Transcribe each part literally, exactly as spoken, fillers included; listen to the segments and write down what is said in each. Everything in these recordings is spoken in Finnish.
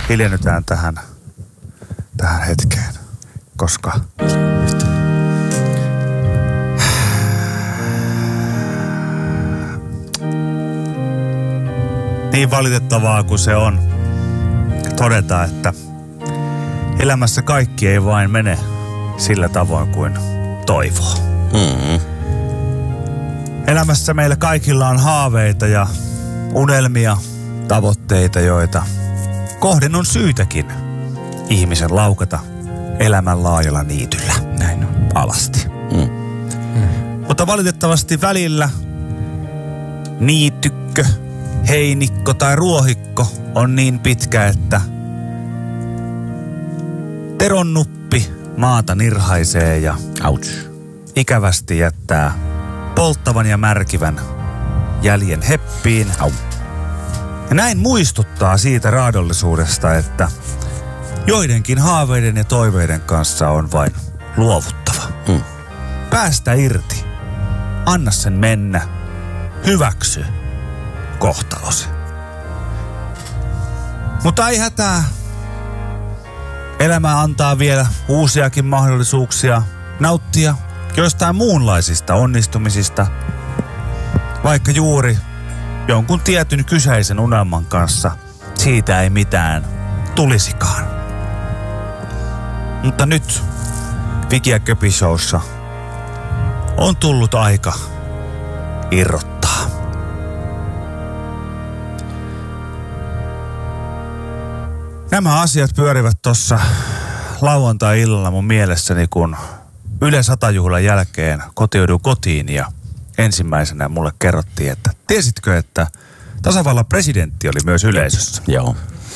hiljennytään tähän, tähän hetkeen, koska niin valitettavaa kuin se on todeta, että elämässä kaikki ei vain mene sillä tavoin kuin toivoo. Mm-hmm. Elämässä meillä kaikilla on haaveita ja unelmia, tavoitteita, joita kohden on syytäkin ihmisen laukata elämän laajalla niityllä. Näin on. Alasti. Mm. Mm. Mutta valitettavasti välillä niitykkö, heinikko tai ruohikko on niin pitkä, että teronnuppi maata nirhaisee ja ouch, ikävästi jättää polttavan ja märkivän jäljen heppiin. Au. Ja näin muistuttaa siitä raadollisuudesta, että joidenkin haaveiden ja toiveiden kanssa on vain luovuttava. Mm. Päästä irti. Anna sen mennä. Hyväksy kohtalosi. Mutta ei hätää. Elämä antaa vielä uusiakin mahdollisuuksia nauttia joistain muunlaisista onnistumisista, vaikka juuri jonkun tietyn kyseisen unelman kanssa siitä ei mitään tulisikaan. Mutta nyt Viki ja Köpi Showssa on tullut aika irrottaa. Nämä asiat pyörivät tuossa lauantai-illalla mun mielessäni, kun Yle sata-juhlan jälkeen kotiudun kotiin ja ensimmäisenä mulle kerrottiin, että tiesitkö, että tasavallan presidentti oli myös yleisössä? Joo.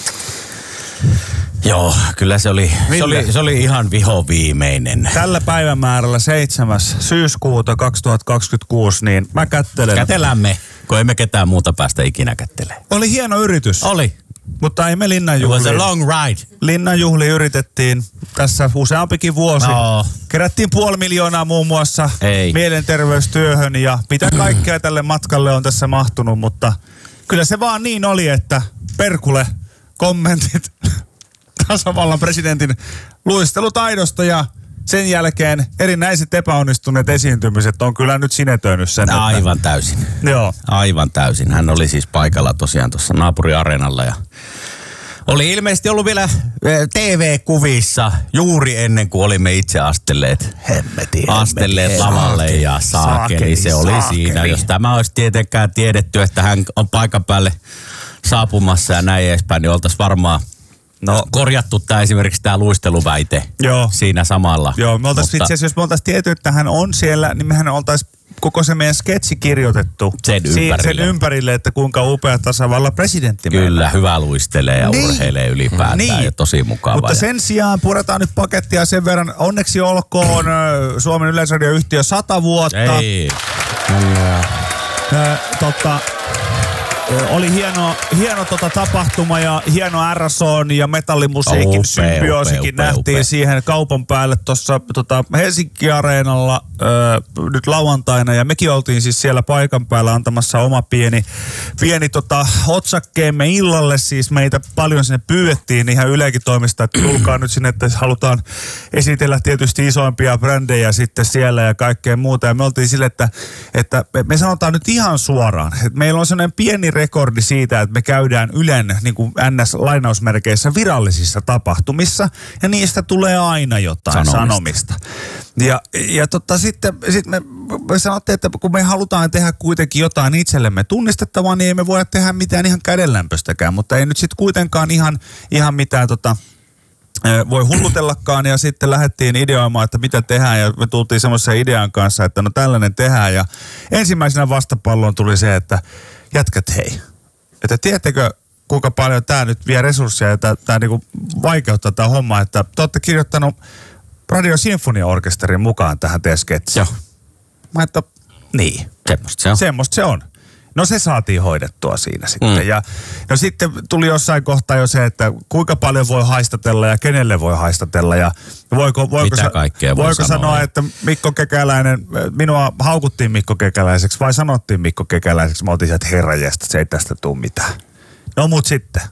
Joo, kyllä se oli, se oli, se oli ihan vihoviimeinen. Tällä päivämäärällä seitsemäs syyskuuta kaksituhattakaksikymmentäkuusi, niin mä kättelen. Kätelämme, kun emme ketään muuta päästä ikinä kättelemään. Oli hieno yritys. Oli. Mutta ei me linnanjuhliin. It was a long ride. Linnanjuhliin yritettiin tässä useampikin vuosi. No. Kerättiin puoli miljoonaa muun muassa ei. mielenterveystyöhön ja mitä kaikkea tälle matkalle on tässä mahtunut, mutta kyllä se vaan niin oli, että perkule kommentit tasavallan presidentin luistelutaidosta ja sen jälkeen erinäiset epäonnistuneet esiintymiset on kyllä nyt sinetöinyt sen. Aivan että täysin. Joo. Aivan täysin. Hän oli siis paikalla tosiaan tuossa naapuriareenalla ja oli ilmeisesti ollut vielä T V-kuvissa juuri ennen kuin olimme itse astelleet, hemmeti, astelleet hemmeti, lavalle saakeli, ja saakeli. saakeli Se oli saakeli. siinä. Jos tämä olisi tietenkään tiedetty, että hän on paikan päälle saapumassa ja näin edespäin, niin oltaisiin varmaan no, korjattu tämä esimerkiksi tämä luisteluväite. Joo. Siinä samalla. Joo, me oltaisiin Mutta itse asiassa, jos me oltaisiin tietty, että hän on siellä, niin mehän oltaisiin koko se meidän sketsi kirjoitettu sen ympärille. sen ympärille, että kuinka upea tasavallan presidentti Kyllä, meillä. hyvä luistelee ja niin. urheilee ylipäätään niin. ja tosi mukava. Mutta ja sen sijaan puretaan nyt pakettia sen verran. Onneksi olkoon Suomen Yleisradioyhtiö sata vuotta. Ei. Äh, totta... Oli hieno, hieno tota tapahtuma ja hieno R S O:n ja metallimusiikin symbioosikin nähtiin upea. Siihen kaupan päälle tuossa tota Helsinki-areenalla öö, nyt lauantaina. Ja mekin oltiin siis siellä paikan päällä antamassa oma pieni, pieni tota, otsakkeemme illalle. Siis meitä paljon sinne pyydettiin ihan Ylekin toimesta, että tulkaa nyt sinne, että halutaan esitellä tietysti isoimpia brändejä sitten siellä ja kaikkea muuta. Ja me oltiin sille, että, että me sanotaan nyt ihan suoraan, että meillä on sellainen pieni rekordi siitä, että me käydään Ylen niin kuin N S-lainausmerkeissä virallisissa tapahtumissa ja niistä tulee aina jotain sanomista. sanomista. Ja, ja tota, sitten sit me, me sanottiin, että kun me halutaan tehdä kuitenkin jotain itsellemme tunnistettavaa, niin ei me voida tehdä mitään ihan kädenlämpöstäkään, mutta ei nyt sitten kuitenkaan ihan, ihan mitään tota, voi hullutellakaan ja sitten lähdettiin ideoimaan, että mitä tehdään ja me tultiin semmoisen idean kanssa, että no tällainen tehdään ja ensimmäisenä vastapalloon tuli se, että jätkät hei, että tiedättekö kuinka paljon tämä nyt vie resursseja ja tämä niinku vaikeuttaa tämä homma, että te olette kirjoittanut Radio Sinfonia-orkesterin mukaan tähän teidän sketsiin. Joo. Mä että niin. Semmosta se on. Semmosta se on. No se saatiin hoidettua siinä sitten. Mm. Ja no sitten tuli jossain kohtaa jo se, että kuinka paljon voi haistatella ja kenelle voi haistatella. Ja voiko, voiko, sa- voi voiko sanoa, sanoa, että Mikko Kekäläinen, minua haukuttiin Mikko Kekäläiseksi vai sanottiin Mikko Kekäläiseksi. Mä oltiin sieltä, että herranjestas, se ei tästä tule mitään. No mut sitten,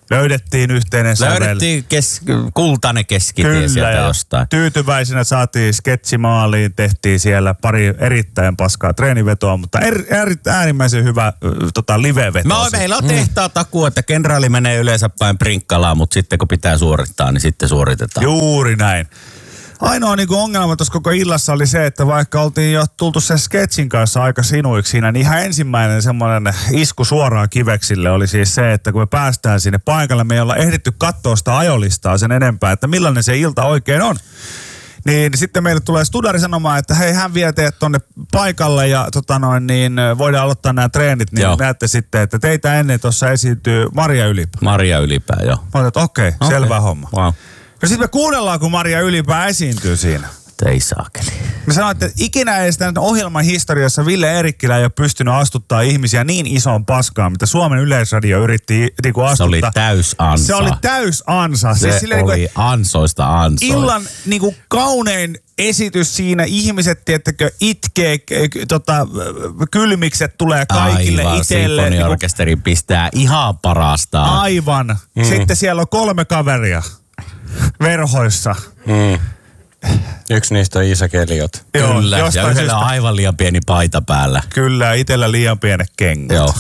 Löydettiin yhteinen sävel. Löydettiin kes- kultainen keskitie sieltä jostain. Tyytyväisenä saatiin sketsimaaliin, tehtiin siellä pari erittäin paskaa treenivetoa, mutta er, er, äärimmäisen hyvä äh, tota, live-veto. No, meillä on tehtaa takuu, että kenraali menee yleensä päin prinkkalaan, mutta sitten kun pitää suorittaa, niin sitten suoritetaan. Juuri näin. Ainoa niin ongelma tuossa koko illassa oli se, että vaikka oltiin jo tultu sen sketsin kanssa aika sinuiksi siinä, niin ihan ensimmäinen semmoinen isku suoraan kiveksille oli siis se, että kun me päästään sinne paikalle, me ei olla ehditty katsoa sitä ajolistaa sen enempää, että millainen se ilta oikein on. Niin sitten meille tulee studari sanomaan, että hei, hän vie teet tonne paikalle ja tota noin, niin voidaan aloittaa nämä treenit, niin joo. Näette sitten, että teitä ennen tuossa esiintyy Maria Ylipää. Maria Ylipää, joo. Mä olet, että okei, okay, selvä okay. homma. Wow. Ja sitten me kuunnellaan, kun Maria Ylipää esiintyy siinä. Ei saakeli. Me sanoin, että ikinä ei sitä ohjelman historiassa Ville Eerikkilä ei ole pystynyt astuttaa ihmisiä niin isoon paskaan, mitä Suomen Yleisradio yritti niinku astuttaa. Se oli täys ansa. Se oli täys ansa. Se siis oli niinku, ansoista ansoista. Illan niinku kaunein esitys siinä. Ihmiset, tiettäkö, itkee, tota, kylmikset tulee kaikille aivan, itselle. Aivan, sinfoniorkesteri niinku, pistää ihan parastaan. Aivan. Mm. Sitten siellä on kolme kaveria verhoissa. Mm. Yksi niistä on Iisa Keliot. Joo, kyllä, ja yhdellä syystä on aivan liian pieni paita päällä. Kyllä, itsellä liian pienet kengät. Joo.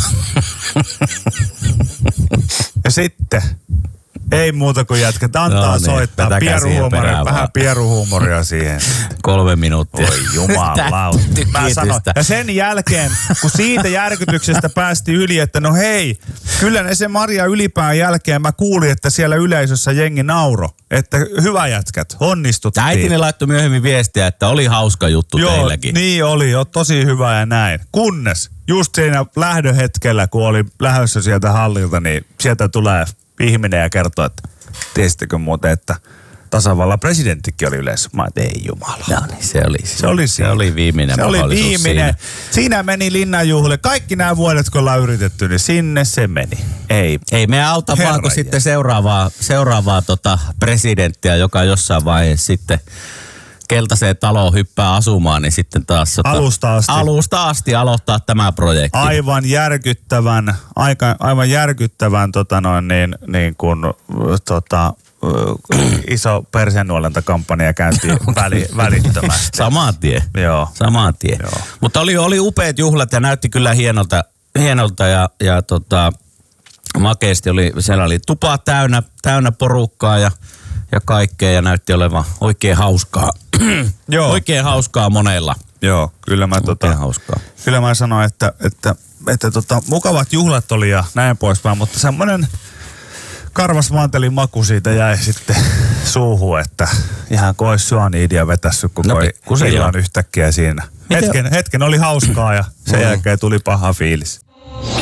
Ja sitten, ei muuta kuin jätkät, antaa no niin, soittaa pieruhuumoria, vähän pieruhuumoria siihen. Kolme minuuttia. Oi jumalauta. Mä sanoin. Ja sen jälkeen, kun siitä järkytyksestä päästi yli, että no hei, kyllä ne sen Maria Ylipään jälkeen mä kuulin, että siellä yleisössä jengi nauro. Että hyvä jätkät, onnistuttiin. Äitini laittoi myöhemmin viestiä, että oli hauska juttu joo, teilläkin. Niin oli, jo tosi hyvä ja näin. Kunnes just siinä lähdöhetkellä, kun oli lähdössä sieltä hallilta, niin sieltä tulee ihminen ja kertoo, että tiesittekö muuten, että tasavallan presidenttikin oli yleensä. Mä että ei jumala. No niin, se oli, se oli, se oli viimeinen se oli viimeinen. Siinä. siinä meni linnanjuhli. Kaikki nämä vuodet, kun ollaan yritetty, niin sinne se meni. Ei. Ei me auta Herra vaan, kun sitten seuraavaa, seuraavaa tota presidenttiä, joka jossain vaiheessa sitten keltaiseen taloon hyppää asumaan, niin sitten taas sota, alusta asti. alusta asti aloittaa tämä projekti. Aivan järkyttävän, aika, aivan järkyttävän tota noin, niin, niin kuin, tota, iso persennuolentakampanja käyntiin väli, välittömästi. Samaan tien. Joo. Samaan tien. Joo. Mutta oli, oli upeat juhlat ja näytti kyllä hienolta, hienolta ja, ja tota, makeasti oli, siellä oli tupa täynnä, täynnä porukkaa ja ja kaikkea ja näytti olevan oikein hauskaa. Joo. Oikein hauskaa monella. Joo, kyllä mä, tota, hauskaa. Kyllä mä sanoin, että, että, että tota, mukavat juhlat oli ja näin poispäin, mutta semmoinen karvas mantelin maku siitä jäi sitten suuhun, että ihan kuin olisi syaniidia vetässyt koko no, illan yhtäkkiä siinä. Hetken, hetken oli hauskaa ja sen jälkeen tuli paha fiilis.